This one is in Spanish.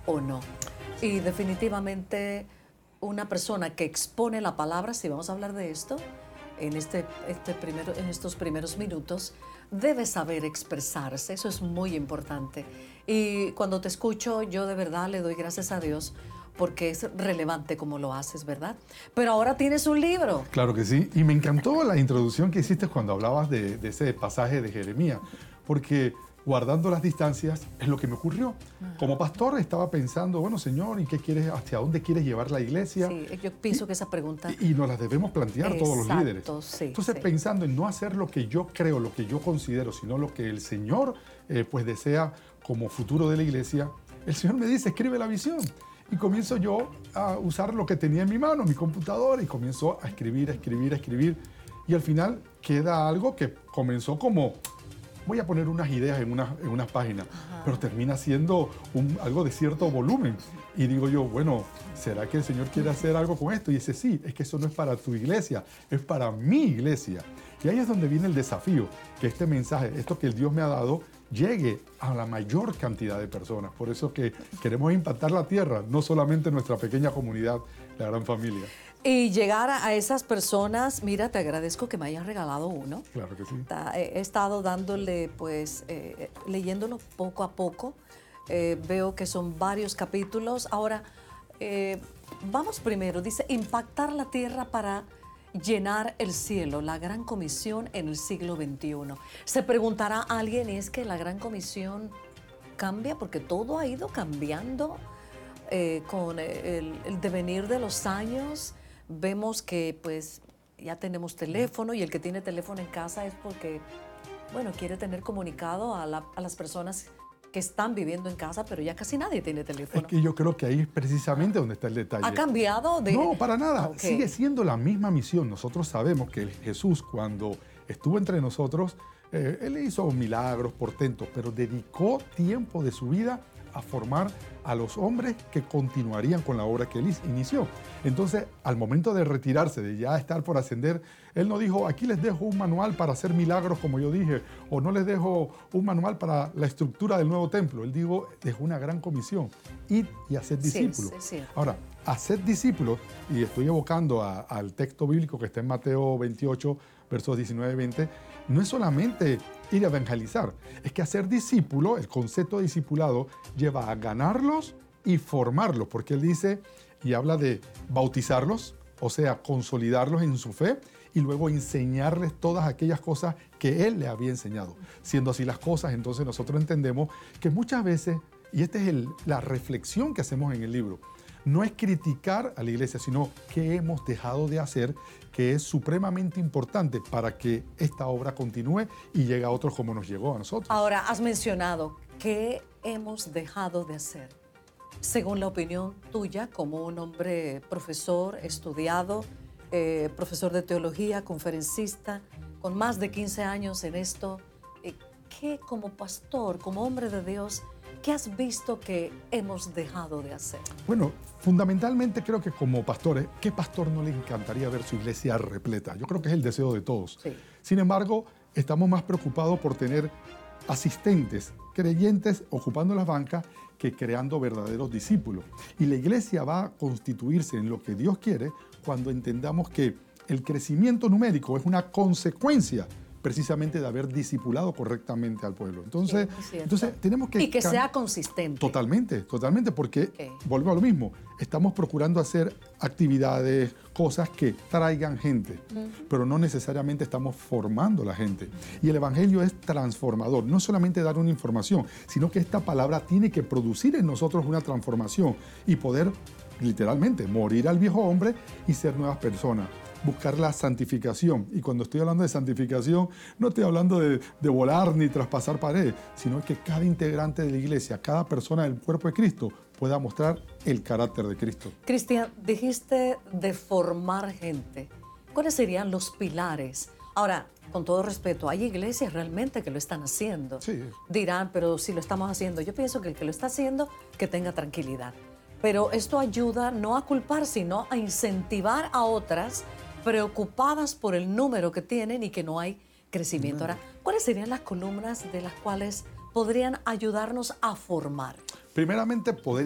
o no. Y definitivamente una persona que expone la palabra, si vamos a hablar de esto, en estos primeros minutos, debe saber expresarse. Eso es muy importante. Y cuando te escucho, yo de verdad le doy gracias a Dios porque es relevante como lo haces, ¿verdad? Pero ahora tienes un libro. Claro que sí. Y me encantó la introducción que hiciste cuando hablabas de ese pasaje de Jeremías, porque guardando las distancias es lo que me ocurrió. Como pastor estaba pensando, bueno, Señor, ¿y qué quieres, hacia dónde quieres llevar la iglesia? Sí, yo pienso que esa pregunta... Y nos las debemos plantear todos los líderes. Sí, entonces, pensando en no hacer lo que yo creo, lo que yo considero, sino lo que el Señor pues desea como futuro de la iglesia, el Señor me dice, escribe la visión. Y comienzo yo a usar lo que tenía en mi mano, mi computadora, y comienzo a escribir. Y al final queda algo que comenzó como, voy a poner unas ideas en unas páginas, pero termina siendo algo de cierto volumen. Y digo yo, bueno, ¿será que el Señor quiere hacer algo con esto? Y dice, sí, es que eso no es para tu iglesia, es para mi iglesia. Y ahí es donde viene el desafío, que este mensaje, esto que el Dios me ha dado, llegue a la mayor cantidad de personas. Por eso que queremos impactar la tierra, no solamente nuestra pequeña comunidad, la gran familia. Y llegar a esas personas, mira, te agradezco que me hayas regalado uno. Claro que sí. He estado dándole, pues, leyéndolo poco a poco. Veo que son varios capítulos. Ahora, vamos primero, dice, impactar la tierra para llenar el cielo, la gran comisión en el siglo XXI. Se preguntará a alguien, ¿es que la gran comisión cambia? Porque todo ha ido cambiando con el devenir de los años. Vemos que pues ya tenemos teléfono y el que tiene teléfono en casa es porque, bueno, quiere tener comunicado a las personas que están viviendo en casa, pero ya casi nadie tiene teléfono. Es que yo creo que ahí es precisamente donde está el detalle. ¿Ha cambiado? No, para nada. Okay. Sigue siendo la misma misión. Nosotros sabemos que Jesús, cuando estuvo entre nosotros, Él hizo milagros, portentos, pero dedicó tiempo de su vida a formar a los hombres que continuarían con la obra que Él inició. Entonces, al momento de retirarse, de ya estar por ascender, Él no dijo, aquí les dejo un manual para hacer milagros, como yo dije, o no les dejo un manual para la estructura del nuevo templo. Él dijo, dejó una gran comisión, id y haced discípulos. Sí. Ahora, hacer discípulos, y estoy evocando al texto bíblico que está en Mateo 28, versos 19-20, no es solamente ir a evangelizar, es que hacer discípulo, el concepto de discipulado, lleva a ganarlos y formarlos, porque él dice y habla de bautizarlos, o sea, consolidarlos en su fe y luego enseñarles todas aquellas cosas que él le había enseñado. Siendo así las cosas, entonces nosotros entendemos que muchas veces, y esta es la reflexión que hacemos en el libro, no es criticar a la iglesia, sino qué hemos dejado de hacer, que es supremamente importante para que esta obra continúe y llegue a otros como nos llegó a nosotros. Ahora, has mencionado qué hemos dejado de hacer. Según la opinión tuya, como un hombre profesor, estudiado, profesor de teología, conferencista, con más de 15 años en esto, ¿qué como pastor, como hombre de Dios, qué has visto que hemos dejado de hacer? Bueno, fundamentalmente creo que como pastores, ¿qué pastor no le encantaría ver su iglesia repleta? Yo creo que es el deseo de todos. Sí. Sin embargo, estamos más preocupados por tener asistentes, creyentes ocupando las bancas que creando verdaderos discípulos. Y la iglesia va a constituirse en lo que Dios quiere cuando entendamos que el crecimiento numérico es una consecuencia precisamente de haber discipulado correctamente al pueblo. Entonces, tenemos que... Y que sea consistente. Totalmente, porque volvemos a lo mismo. Estamos procurando hacer actividades, cosas que traigan gente, pero no necesariamente estamos formando a la gente. Y el Evangelio es transformador. No solamente dar una información, sino que esta palabra tiene que producir en nosotros una transformación y poder, literalmente, morir al viejo hombre y ser nuevas personas. Buscar la santificación. Y cuando estoy hablando de santificación, no estoy hablando de volar ni traspasar paredes, sino que cada integrante de la iglesia, cada persona del cuerpo de Cristo pueda mostrar el carácter de Cristo. Cristian, dijiste de formar gente. ¿Cuáles serían los pilares? Ahora, con todo respeto, hay iglesias realmente que lo están haciendo. Sí. Dirán, pero si lo estamos haciendo, yo pienso que el que lo está haciendo, que tenga tranquilidad. Pero esto ayuda no a culpar, sino a incentivar a otras preocupadas por el número que tienen y que no hay crecimiento. Ahora, ¿cuáles serían las columnas de las cuales podrían ayudarnos a formar? Primeramente, poder